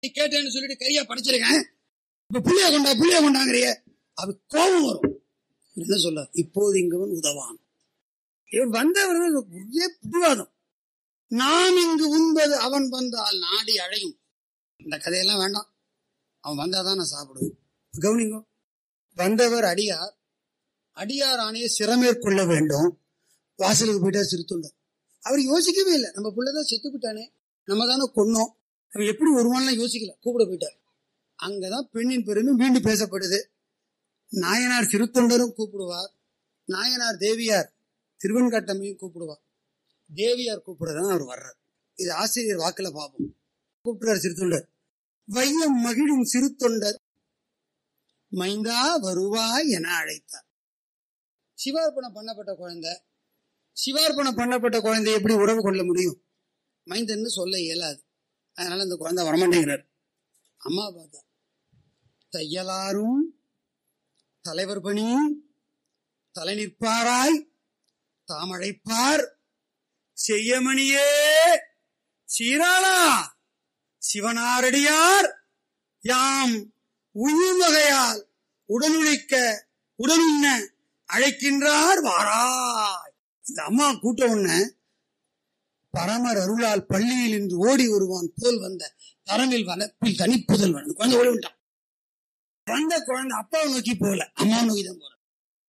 கேட்டேன்னு சொல்லிட்டு கையா படிச்சிருக்கேன், இப்ப புள்ளைய கொண்டாங்கிறிய, அது கோபம் வரும். என்ன சொல்ல, இப்போது இங்கவன் உதவான். இவன் வந்தவர்கள் ஒரே பிடிவாதம். நாம் இங்கு உண்பது அவன் வந்தால் நாடி அழையும். இந்த கதையெல்லாம் வேண்டாம், அவன் வந்தாதான் நான் சாப்பிடுவேன். கவனிங்க, வந்தவர் அடியார், அடியார் ஆணையை சிறமேற்கொள்ள வேண்டும். வாசலுக்கு போயிட்டா சிறுத்தொண்டர். அவர் யோசிக்கவே இல்லை, நம்ம பிள்ளைதான் செத்து போயிட்டானே, நம்ம தானே கொன்னோம், அவர் எப்படி வருவான்லாம் யோசிக்கல, கூப்பிட போயிட்டார். அங்கதான் பெண்ணின் பெருமை மீண்டும் பேசப்படுது. நாயனார் சிறுத்தொண்டரும் கூப்பிடுவார், நாயனார் தேவியார் திருவெண்காட்டமையும் கூப்பிடுவார். தேவியார் கூப்பிடுறதான் அவர் வர்றார். இது ஆசிரியர் வாக்குல பாப்போம். கூப்பிடுறார் சிறுத்தொண்டர். வையம் மகிழும் சிறுத்தொண்டர் மைந்தா வருவாய் என அழைத்தார். சிவார்ப்பணம் பண்ணப்பட்ட குழந்தை, சிவார்ப்பணம் பண்ணப்பட்ட குழந்தை எப்படி உறவு கொள்ள முடியும்? மைந்தன்னு சொல்ல இயலாது. அதனால இந்த குழந்தை வரமாட்டேங்கிறார். அம்மா பார்த்தா, தையலாரும் தலைவர் பணி தலை நிற்பாராய் தாமழைப்பார் செய்யமணியே சீராளா சிவனாரடியார் யாம் உயிர் வகையால் உடனுழைக்க உடனுண்ண அழைக்கின்றார் வாராய். இந்த அம்மா கூட்ட உடனே பரமர் அருளால் பள்ளியில் இன்று ஓடி வருவான் போல் வந்த தரமில் வனப்பில் தனிப்புதல் வந்து குழந்தை ஓடி விட்டான். வந்த குழந்தை அப்பாவை நோக்கி போகல, அம்மா நோக்கி தான் போற.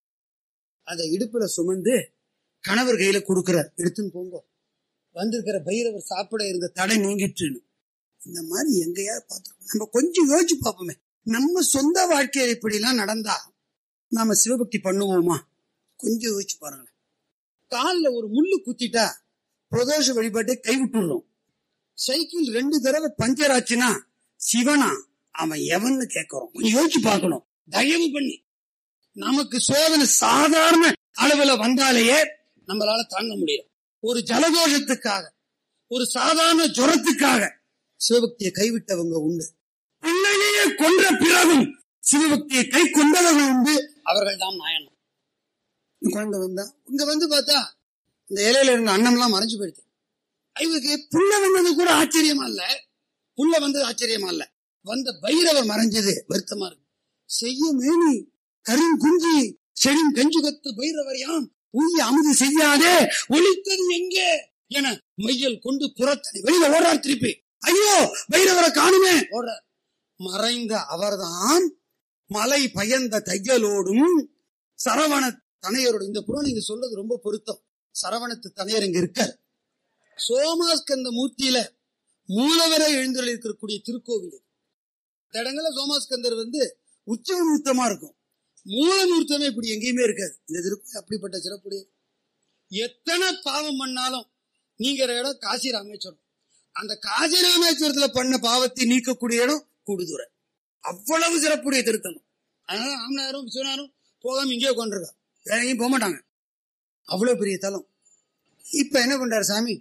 அதை இடுப்புல சுமந்து கணவர் கையில கொடுக்கிறார், எடுத்துன்னு போங்க, வந்திருக்கிற பைரவர் சாப்பிட இருந்த தடை நீங்கிட்டுன்னு. இந்த மாதிரி எங்கேயா பார்த்துருக்கோம். நம்ம கொஞ்சம் யோசிச்சு பார்ப்போமே, நம்ம சொந்த வாழ்க்கையில இப்படி எல்லாம் நடந்தா நாம சிவபக்தி பண்ணுவோமா? கொஞ்சம் யோசிச்சு பாருங்களேன். காலில் ஒரு முள்ளு குத்திட்டா பிரதோஷ வழிபாட்டை கைவிட்டுறோம். சைக்கிள் 2 தடவை பஞ்சர் ஆச்சுன்னா சிவனா அவன் எவன்னு கேட்கிறோம். கொஞ்சம் யோசிச்சு பார்க்கணும். தயவு பண்ணி நமக்கு சோதனை சாதாரண அளவுல வந்தாலேயே நம்மளால தாங்க முடியும். ஒரு ஜலதோஷத்துக்காக, ஒரு சாதாரண ஜுரத்துக்காக சிவபக்தியை கைவிட்டவங்க உண்டு. பிள்ளையே கொன்ற பிறகும் சிவபக்தியை கை கொண்டவர்கள் உண்டு. அவர்கள் தான் நாயனம். குழந்தை வந்தா இங்க வந்து பார்த்தா இந்த இலையில இருந்த அன்னம்லாம் மறைஞ்சு போயிடுது. இவருக்கு புள்ள வந்தது கூட ஆச்சரியமா இல்ல, புள்ள வந்தது ஆச்சரியமா இல்ல, வந்த பைரவர் மறைஞ்சது வருத்தமா இருக்கு. செய்ய மேனி கருங்குஞ்சி செடும் கஞ்சுகத்து பைரவர் யாம் உய்ய அமுது செய்யாதே ஒழித்தது எங்கே என மையல் கொண்டு புறத்தனை வெளியில ஓடுறார். திருப்பி ஐயோ பைரவரை காணுமே ஓடுறார். மறைந்த அவர்தான் மலை பயந்த தையலோடும் சரவண தனையரோடு. இந்த புராணம் இங்க சொல்றது ரொம்ப பொருத்தம். சரவணத்து தனையர் இங்க இருக்க சோமாஸ்கந்த மூர்த்தியில மூலவரை எழுந்தருளி இருக்கக்கூடிய திருக்கோவில். இந்த இடங்கள்ல சோமாஸ்கந்தர் உச்சமூர்த்தமா இருக்கும், மூலமூர்த்தமே இப்படி எங்கேயுமே இருக்காது. இந்த திருக்கோவில் அப்படிப்பட்ட சிறப்புடைய. எத்தனை பாவம் பண்ணாலும் நீங்கிற இடம் காசி ராமேஸ்வரம். அந்த காசி ராமேஸ்வரத்துல பண்ண பாவத்தை நீக்கக்கூடிய இடம் கூடுதுறை. அவ்வளவு சிறப்புடைய திருத்தலம். அதனால ராமநாதரும் விஸ்வநாதரும் போகாம இங்கே உட்காந்துருக்கா, வேற எங்கேயும் போக மாட்டாங்க. அவ்வளவு பெரிய தலம். இப்ப என்ன பண்றாரு சாமி?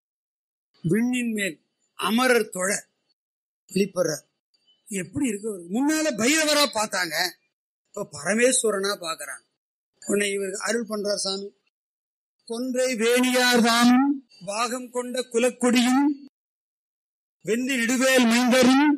விண்ணின் மேல் அமரர் தொழ வெளிப்படுறார். எப்படி இருக்கு? முன்னால பைரவரா பார்த்தாங்க, இப்ப பரமேஸ்வரனா பாக்குறாங்க. உன்னை இவருக்கு அருள் பண்றார் சாமி. கொன்றை வேணியார் தானும் பாகம் கொண்ட குலக்கொடியும் வெந்தி நெடுவேல் மைந்தரும்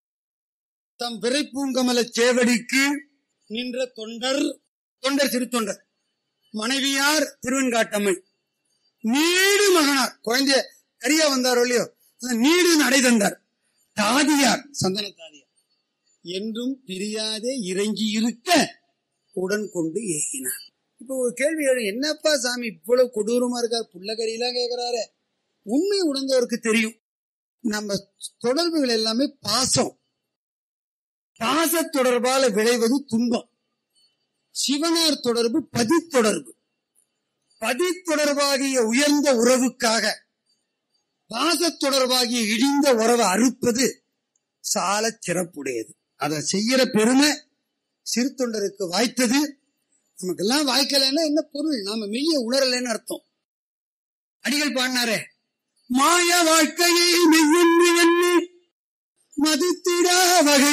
தம் விரைப்பூங்கமல சேவடிக்கு நின்ற தொண்டர் சிறுத்தொண்டர் மனைவியார் திருவெண்காட்டம்மை நீடு மகனார். குழந்தைய கரியா வந்தாரோ இல்லையோ, நீடு நடை தந்தார். தாதியார் சந்தன தாதியார் என்றும் பிரியாதே இறங்கி இருக்க உடன் கொண்டு ஏகினார். இப்ப ஒரு கேள்வி, என்னப்பா சாமி இவ்வளவு கொடூரமா இருக்கார், புள்ளகரியெல்லாம் கேட்கிறாரு. உண்மை உணர்ந்தவருக்கு தெரியும். நம்ம தொடர்புகள் எல்லாமே பாசம், பாச தொடர்பால விளைவது துன்பம். சிவனார் தொடர்பு பதித்தொடர்பு. பதித்தொடர்பாகிய உயர்ந்த உறவுக்காக பாச தொடர்பாகிய இழிந்த உறவை அறுப்பது சால சிறப்புடையது. அதை செய்யற பெருமை சிறுத்தொண்டருக்கு வாய்த்தது. நமக்கெல்லாம் வாய்க்கலைன்னா என்ன பொருள்? நாம மெய்ய உணரலைன்னு அர்த்தம். அடிகள் பாடினாரே, மாய வாழ்க்கையை மெய்யென்று எண்ணி மதித்திடா வகை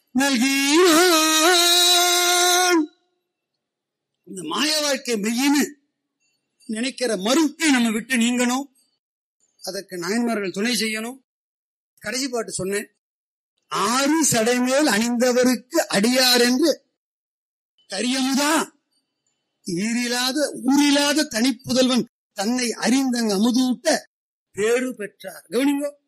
நல்கினான். இந்த மாய வாழ்க்கை மெய்யின்னு நினைக்கிற மறுப்பை நம்ம விட்டு நீங்கணும். அதற்கு நாயன்மார்கள் துணை செய்யணும். கடைசி பாட்டு சொன்னேன், ஆறு சடைமேல் அணிந்தவருக்கு அடியார் என்று கரியமுதா ஊரில்லாத தனிப்புதல்வன் தன்னை அறிந்தங்க அமுதூட்ட பேரு பெற்றார். கவனிங்கோ,